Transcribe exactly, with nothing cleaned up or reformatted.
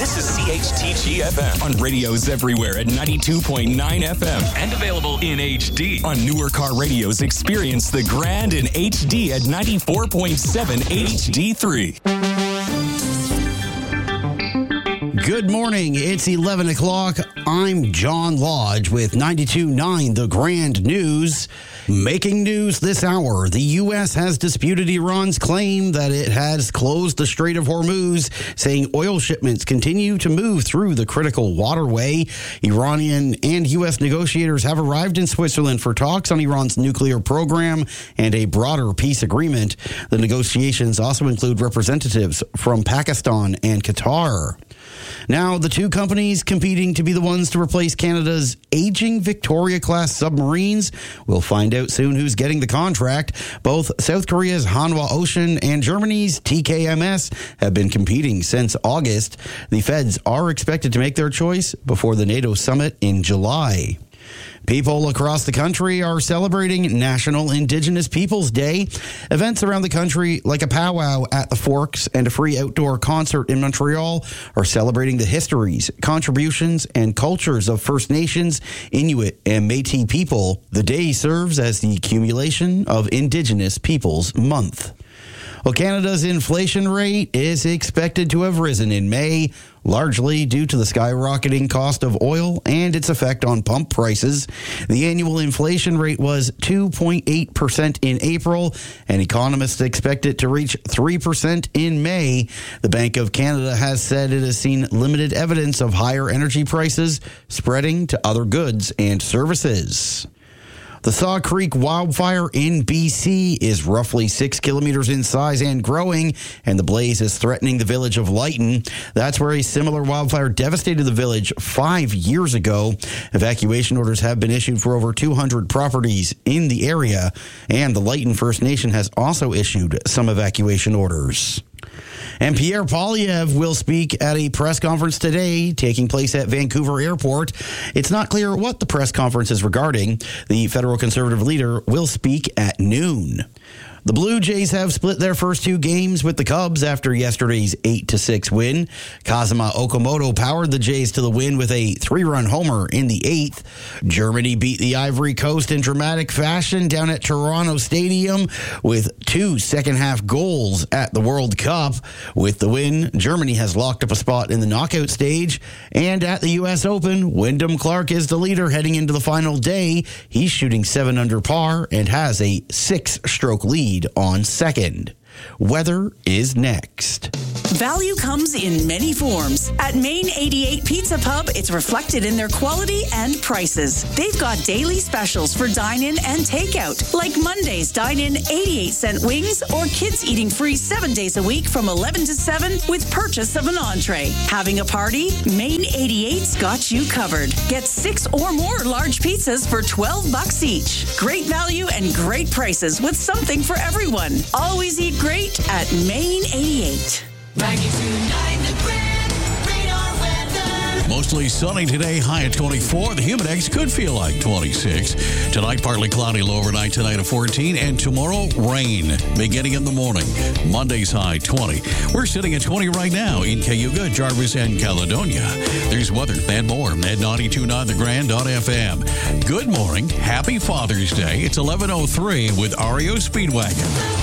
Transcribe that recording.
This is C H T G F M on radios everywhere at ninety-two point nine F M and available in H D. On newer car radios, experience the grand in H D at ninety-four point seven H D three. Good morning. It's eleven o'clock. I'm John Lodge with ninety-two point nine The Grand News. Making news this hour, the U S has disputed Iran's claim that it has closed the Strait of Hormuz, saying oil shipments continue to move through the critical waterway. Iranian and U S negotiators have arrived in Switzerland for talks on Iran's nuclear program and a broader peace agreement. The negotiations also include representatives from Pakistan and Qatar. Now, the two companies competing to be the ones to replace Canada's aging Victoria-class submarines will find out soon who's getting the contract. Both South Korea's Hanwha Ocean and Germany's T K M S have been competing since August. The Feds are expected to make their choice before the NATO summit in July. People across the country are celebrating National Indigenous Peoples Day. Events around the country, like a powwow at the Forks and a free outdoor concert in Montreal, are celebrating the histories, contributions, and cultures of First Nations, Inuit, and Métis people. The day serves as the accumulation of Indigenous Peoples Month. Well, Canada's inflation rate is expected to have risen in May, largely due to the skyrocketing cost of oil and its effect on pump prices. The annual inflation rate was two point eight percent in April, and economists expect it to reach three percent in May. The Bank of Canada has said it has seen limited evidence of higher energy prices spreading to other goods and services. The Saw Creek wildfire in B C is roughly six kilometers in size and growing, and the blaze is threatening the village of Lytton. That's where a similar wildfire devastated the village five years ago. Evacuation orders have been issued for over two hundred properties in the area, and the Lytton First Nation has also issued some evacuation orders. And Pierre Poilievre will speak at a press conference today, taking place at Vancouver Airport. It's not clear what the press conference is regarding. The federal Conservative leader will speak at noon. The Blue Jays have split their first two games with the Cubs after yesterday's eight to six win. Kazuma Okamoto powered the Jays to the win with a three-run homer in the eighth. Germany beat the Ivory Coast in dramatic fashion down at Toronto Stadium with two second-half goals at the World Cup. With the win, Germany has locked up a spot in the knockout stage. And at the U S Open, Wyndham Clark is the leader heading into the final day. He's shooting seven under par and has a six-stroke lead on second. Weather is next. Value comes in many forms. At Main eighty-eight Pizza Pub, it's reflected in their quality and prices. They've got daily specials for dine-in and takeout, like Monday's dine-in eighty-eight cent wings or kids eating free seven days a week from eleven to seven with purchase of an entree. Having a party? Main eighty-eight's got you covered. Get six or more large pizzas for twelve bucks each. Great value and great prices with something for everyone. Always eat great at Main eighty-eight. ninety-two point nine The Grand Radar Weather. Mostly sunny today, high at twenty-four. The Humidex could feel like twenty-six. Tonight, partly cloudy, low overnight tonight at fourteen. And tomorrow, rain beginning in the morning. Monday's high twenty. We're sitting at twenty right now in Cayuga, Jarvis, and Caledonia. There's weather and more at ninety-two point nine The Grand dot F M. Good morning. Happy Father's Day. It's eleven oh three with R E O Speedwagon.